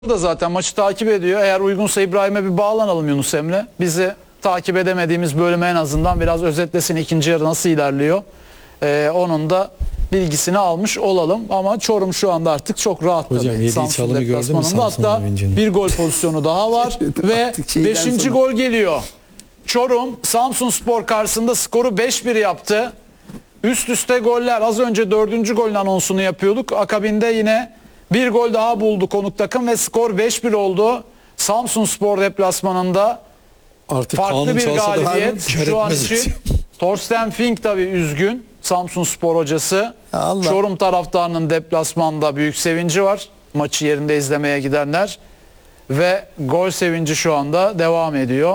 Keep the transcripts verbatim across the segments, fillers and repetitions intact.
da zaten maçı takip ediyor. Eğer uygunsa İbrahim'e bir bağlanalım Yunus Emre. Bizi takip edemediğimiz bölümü en azından biraz özetlesin, ikinci yarı nasıl ilerliyor. Ee, onun da bilgisini almış olalım. Ama Çorum şu anda artık çok rahat. Hocam yediği çalımı gördün mü? Hatta bir gol pozisyonu daha var ve beşinci gol geliyor. Çorum Samsunspor karşısında skoru beş bir yaptı. Üst üste goller. Az önce dördüncü golün anonsunu yapıyorduk. Akabinde yine bir gol daha buldu konuk takım ve skor beş bir oldu. Samsunspor deplasmanında artık farklı bir galibiyet. Şu an için Thorsten Fink tabii üzgün. Samsunspor hocası. Allah. Çorum taraftarının deplasmanda büyük sevinci var. Maçı yerinde izlemeye gidenler. Ve gol sevinci şu anda devam ediyor.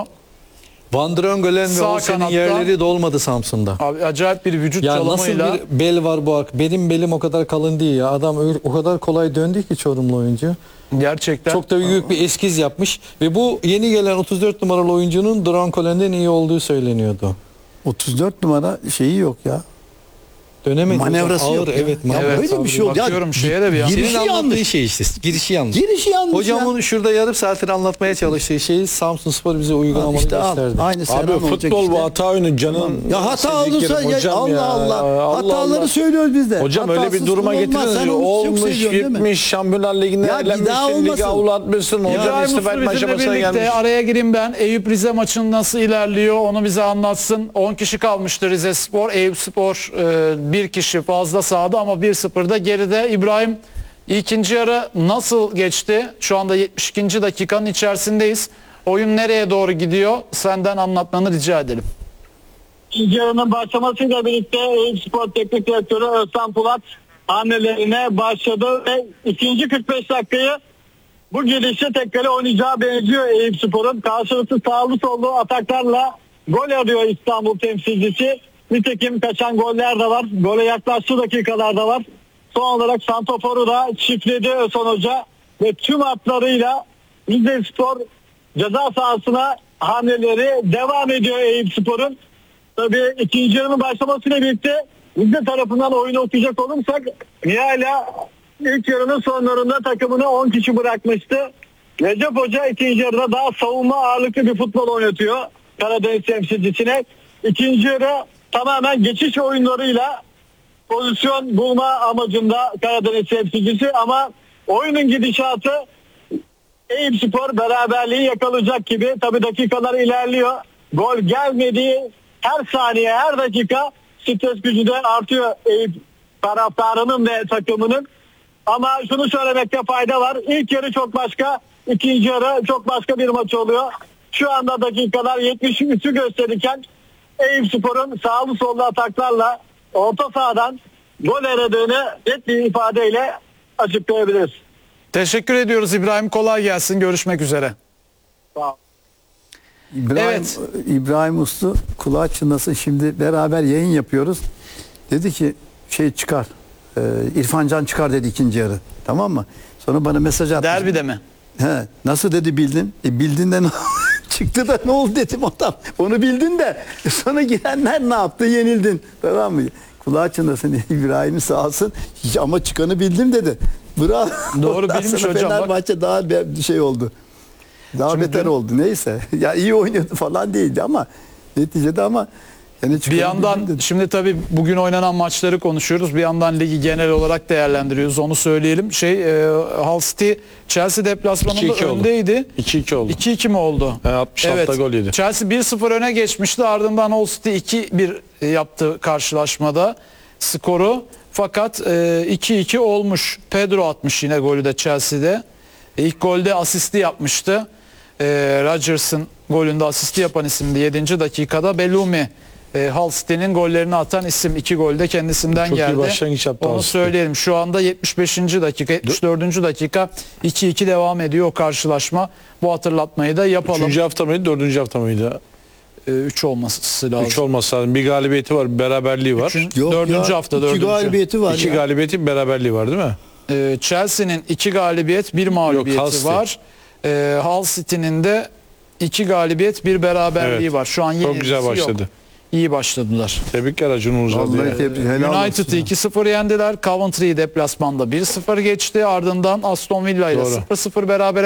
Van Drongelen ve Sağ Olsen'in kanatta- yerleri dolmadı Samsun'da. Abi acayip bir vücut Ya nasıl çalımıyla. bir bel var bu ak? Benim belim o kadar kalın değil ya. Adam öyle- o kadar kolay döndü ki Çorumlu oyuncu. Gerçekten. Çok da büyük bir eskiz yapmış ve bu yeni gelen otuz dört numaralı oyuncunun Dronkolen'den iyi olduğu söyleniyordu. otuz dört numara şeyi yok ya. Dönemedi. Manevrası Ağır, yok ya. evet. Ya manevrası böyle bir ağır. şey oldu. Ya, Bakıyorum şeye de bir an. girişi Senin anlattığı yanlış. şey işte. Girişi yanlış. Girişi yanlış Hocam ya. onu şurada yarım saattir anlatmaya çalıştığı şeyi Samsunspor bize uygulamalı işte al, gösterdi. aynı Serhan Abi olacak futbol işte. bu hata oyunu canın. Ya hata istedikleri olursa ya, hocam Allah ya. Allah. Allah Hataları Allah. söylüyoruz biz de. Hocam öyle Hatasız bir duruma kul olmaz. getirdiniz. Sen onu çok Olmuş seviyorsun, değil mi? gitmiş Şampiyonlar Ligi'ne Ya bir daha elenmişsin. Ligi olmasın. avlatmışsın. Hocam İbrahim istifa Uslu etme bizimle aşamasına birlikte. gelmiş. Araya gireyim ben. Eyüp Rize maçının nasıl ilerliyor onu bize anlatsın. on kişi kalmıştı Rize Spor. Eyüp Spor e, bir kişi fazla sahada ama bir sıfırda geride. İbrahim, ikinci yarı nasıl geçti? Şu anda yetmiş ikinci dakikanın içerisindeyiz. Oyun nereye doğru gidiyor? Senden anlatmanı rica edelim. İkinci yarının başlamasıyla birlikte Eyüp Spor Teknik Direktörü Özcan Pulat hamlelerine başladı ve ikinci kırk beş dakikayı bu gidişle tek kale oynayacağı benziyor Eyüp Spor'un. Karşılıklı sağlı sollu ataklarla gol arıyor İstanbul temsilcisi. Nitekim kaçan goller de var. Gole yaklaştığı dakikalarda var. Son olarak santoforu da çiftledi Özcan Hoca ve tüm hatlarıyla Rize Spor ceza sahasına hamleleri devam ediyor Eyüp Spor'un. Tabii ikinci yarının başlamasıyla birlikte Rize tarafından oyunu okuyacak olursak Nihayla ilk yarının sonlarında takımını on kişi bırakmıştı. Recep Hoca ikinci yarıda daha savunma ağırlıklı bir futbol oynatıyor Karadeniz temsilcisine. İkinci yarı tamamen geçiş oyunlarıyla pozisyon bulma amacında Karadeniz temsilcisi ama oyunun gidişatı Eyüp Spor beraberliği yakalayacak gibi. Tabii dakikalar ilerliyor. Gol gelmediği her saniye, her dakika stres gücü de artıyor Eyüp taraftarının ve takımının. Ama şunu söylemekte fayda var. İlk yarı çok başka, ikinci yarı çok başka bir maç oluyor. Şu anda dakikalar yetmiş üçü gösterirken Eyüp Spor'un sağlı sollu ataklarla orta sahadan gol aradığını net bir ifadeyle açıklayabiliriz. Teşekkür ediyoruz İbrahim. Kolay gelsin. Görüşmek üzere. Sağ olun. İbrahim, Evet. İbrahim Uslu kulağı çınlasın. Şimdi beraber yayın yapıyoruz. Dedi ki şey çıkar. E, İrfan Can çıkar dedi ikinci yarı. Tamam mı? Sonra bana mesaj attı. Derbide mi? He, nasıl dedi bildin? E, bildin de ne- çıktı da ne oldu dedim adam. Onu bildin de sonra girenler ne yaptı? Yenildin. Tamam mı? Kulağı çınlasın İbrahim sağ olsun. Hiç ama çıkanı bildim dedi. Bravo. Doğru Ondan bilmiş sonra hocam, bak. Fenerbahçe daha bir şey oldu. Daha Şimdi beter dün- oldu. Neyse. Ya iyi oynuyordu falan değildi ama neticede ama yani Bir çıkanı yandan bildim dedi. şimdi tabii bugün oynanan maçları konuşuyoruz. Bir yandan ligi genel olarak değerlendiriyoruz. Onu söyleyelim. Şey e, Hull City Chelsea deplasmanında iki iki oldu. öndeydi. iki iki oldu. iki iki mi oldu? E, altmış altıda gol yedi. Chelsea bir sıfır öne geçmişti. Ardından Hull City iki bir yaptı karşılaşmada skoru. Fakat e, iki iki olmuş. Pedro atmış yine golü de Chelsea'de. E, İlk golde asisti yapmıştı. E, Rodgers'ın golünde asisti yapan isimdi. yedinci dakikada Bellumi e, Hull City'nin gollerini atan isim. iki golde kendisinden Çok iyi geldi. başlangıç yaptı Onu Hull City. söyleyelim. Şu anda yetmiş beşinci dakika, yetmiş dördüncü dakika iki iki devam ediyor o karşılaşma. Bu hatırlatmayı da yapalım. Üçüncü hafta mıydı, dördüncü hafta mıydı? üç olması lazım. Üç olması lazım. Bir galibiyeti var, bir beraberliği var. Üçün- Yok dördüncü ya, hafta, iki dördüncü. galibiyeti var İki ya. galibiyeti, bir beraberliği var değil mi? Ee, Chelsea'nin iki galibiyet, bir Hull mağlubiyeti City. var. Ee, Hull City'nin de iki galibiyet, bir beraberliği Evet. var. Şu an Çok yenilgisi güzel başladı. yok. iyi başladılar. Tebrikler Acun Ilıcalı. Vallahi tebrik, helal United'ı olsun. iki sıfır yendiler. Coventry'yi deplasmanda bir sıfır geçti. Ardından Aston Villa ile Doğru. sıfır sıfır berabere